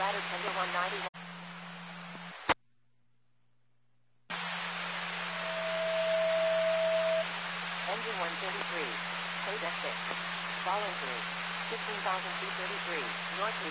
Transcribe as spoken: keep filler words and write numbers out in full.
ladder tender one ninety-one. Engine one thirty-three. Code F six. Following through. fifteen thousand two hundred thirty-three. North.